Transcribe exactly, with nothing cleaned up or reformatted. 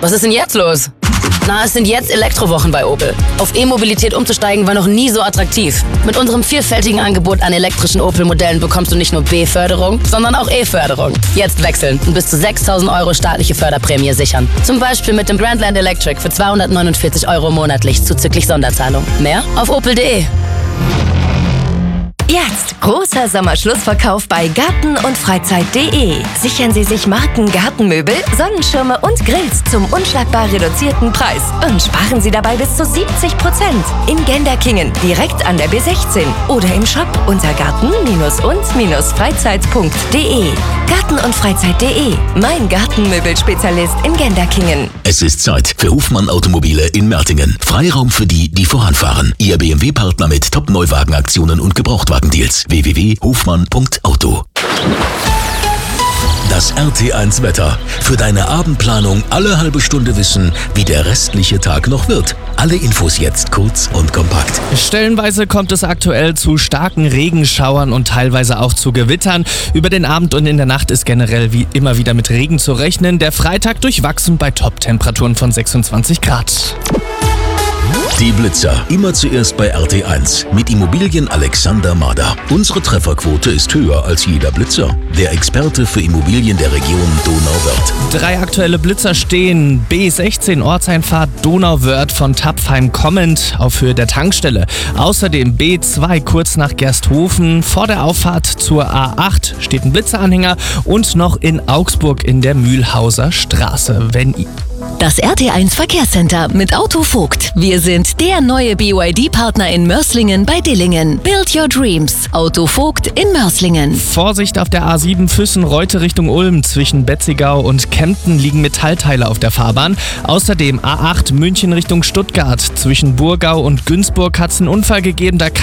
Was ist denn jetzt los? Na, es sind jetzt Elektrowochen bei Opel. Auf E-Mobilität umzusteigen war noch nie so attraktiv. Mit unserem vielfältigen Angebot an elektrischen Opel-Modellen bekommst du nicht nur B-Förderung, sondern auch E-Förderung. Jetzt wechseln und bis zu sechstausend Euro staatliche Förderprämie sichern. Zum Beispiel mit dem Grandland Electric für zweihundertneunundvierzig Euro monatlich zuzüglich Sonderzahlung. Mehr auf opel punkt de. Jetzt großer Sommerschlussverkauf bei Garten und Freizeit punkt de. Sichern Sie sich Marken Gartenmöbel, Sonnenschirme und Grills zum unschlagbar reduzierten Preis und sparen Sie dabei bis zu siebzig Prozent. In Genderkingen, direkt an der B sechzehn oder im Shop unter garten und freizeit punkt de. Garten und Freizeit punkt de, mein Gartenmöbelspezialist in Genderkingen. Es ist Zeit für Hofmann Automobile in Mertingen. Freiraum für die, die voranfahren. Ihr B M W-Partner mit Top-Neuwagenaktionen und Gebrauchtwagendeals. w w w punkt hofmann punkt auto. Das R T eins Wetter. Für deine Abendplanung alle halbe Stunde wissen, wie der restliche Tag noch wird. Alle Infos jetzt kurz und kompakt. Stellenweise kommt es aktuell zu starken Regenschauern und teilweise auch zu Gewittern. Über den Abend und in der Nacht ist generell wie immer wieder mit Regen zu rechnen. Der Freitag durchwachsen bei Top-Temperaturen von sechsundzwanzig Grad. Die Blitzer. Immer zuerst bei R T eins. Mit Immobilien Alexander Mader. Unsere Trefferquote ist höher als jeder Blitzer. Der Experte für Immobilien der Region Donauwörth. Drei aktuelle Blitzer stehen. B sechzehn Ortseinfahrt Donauwörth von Tapfheim kommend auf Höhe der Tankstelle. Außerdem B zwei kurz nach Gersthofen. Vor der Auffahrt zur A acht steht ein Blitzeranhänger und noch in Augsburg in der Mühlhauser Straße. Wenn Das R T eins Verkehrscenter mit Auto Vogt. Wir sind der neue B Y D-Partner in Mörs-Lingen bei Dillingen. Build your dreams. Auto Vogt in Mörs-Lingen. Vorsicht auf der A sieben Füssen-Reute Richtung Ulm. Zwischen Betzigau und Kempten liegen Metallteile auf der Fahrbahn. Außerdem A acht München Richtung Stuttgart. Zwischen Burgau und Günzburg hat es einen Unfall gegeben. Da